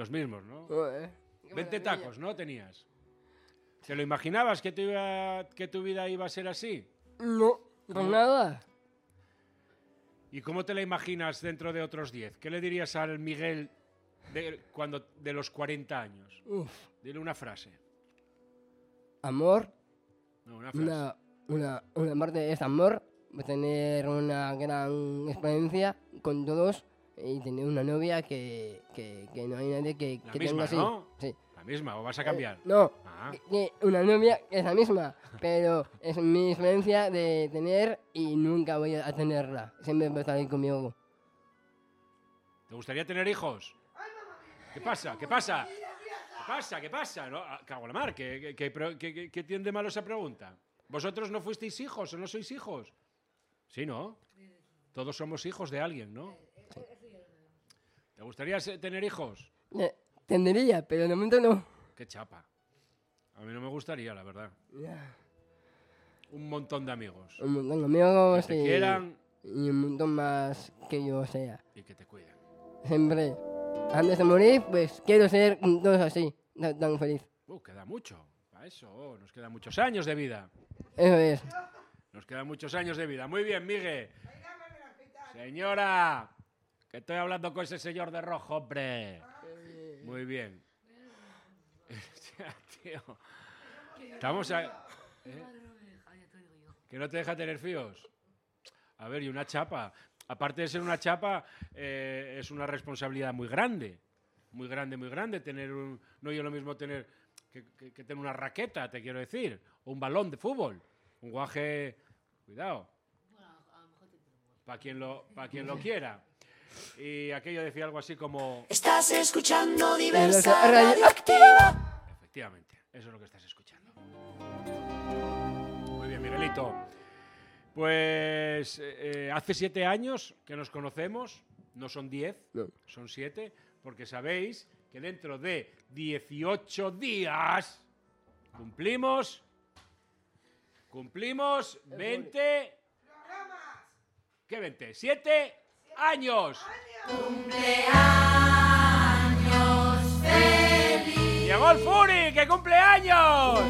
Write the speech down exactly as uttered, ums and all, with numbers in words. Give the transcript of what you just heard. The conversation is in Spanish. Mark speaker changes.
Speaker 1: Los mismos, ¿no?
Speaker 2: Joder, qué
Speaker 1: veinte
Speaker 2: maravilla.
Speaker 1: tacos, ¿no? Tenías. ¿Te lo imaginabas que tu, iba- que tu vida iba a ser así?
Speaker 2: No, pues nada.
Speaker 1: ¿Y cómo te la imaginas dentro de otros diez? ¿Qué le dirías al Miguel de, cuando, de los cuarenta años?
Speaker 2: Uf,
Speaker 1: Dile una frase.
Speaker 2: amor,
Speaker 1: No, una frase.
Speaker 2: una, una, una parte es amor, tener una gran experiencia con todos y tener una novia que, que, que no hay nadie que,
Speaker 1: La
Speaker 2: que
Speaker 1: misma,
Speaker 2: tenga así.
Speaker 1: ¿no?
Speaker 2: Sí.
Speaker 1: La misma, ¿o vas a cambiar?
Speaker 2: Eh, no,
Speaker 1: Ah.
Speaker 2: que- que una novia es la misma, pero es mi experiencia de tener y nunca voy a tenerla. Siempre va a estar ahí conmigo.
Speaker 1: ¿Te gustaría tener hijos? ¿Qué pasa? ¿Qué pasa? ¿Qué pasa? ¿Qué pasa? No, ah, cago en la mar, ¿qué, qué, qué, pro- qué- qué- qué tiene de malo esa pregunta? ¿Vosotros no fuisteis hijos o no sois hijos? Sí, ¿no? Todos somos hijos de alguien, ¿no? ¿Te gustaría se- tener hijos?
Speaker 2: Eh, tendría, pero de momento no.
Speaker 1: Qué chapa. A mí no me gustaría, la verdad.
Speaker 2: Ya.
Speaker 1: Un montón de amigos.
Speaker 2: Un montón de amigos
Speaker 1: Que te
Speaker 2: y,
Speaker 1: quieran
Speaker 2: y un montón más que yo sea.
Speaker 1: y que te cuiden.
Speaker 2: Siempre, antes de morir, pues quiero ser todos así, tan, tan feliz.
Speaker 1: Uh, queda mucho. Para eso, oh, nos quedan muchos años de vida.
Speaker 2: Eso es.
Speaker 1: Nos quedan muchos años de vida. Muy bien, Miguel. Señora, que estoy hablando con ese señor de rojo, hombre. Muy bien. Ya, tío. Estamos a... ¿Eh? ¿Que no te deja tener fíos? A ver, y una chapa. Aparte de ser una chapa, eh, es una responsabilidad muy grande. Muy grande, muy grande. Tener un... No es lo mismo tener que, que- que tener una raqueta, te quiero decir. O un balón de fútbol. Un guaje... Cuidado. Para quien lo, para quien lo quiera. Y aquello decía algo así como...
Speaker 3: Estás escuchando Diversa
Speaker 2: Diversa Radio
Speaker 3: Radioactiva.
Speaker 1: Efectivamente, eso es lo que estás escuchando. Muy bien, Miguelito. Pues eh, eh, hace siete años que nos conocemos, no son diez,
Speaker 2: No.
Speaker 1: son siete, porque sabéis que dentro de dieciocho días cumplimos, cumplimos veinte... ¿Qué veinte? ¡Siete años! ¡Cumpleaños feliz! ¡Llegó el Furi, que cumple años!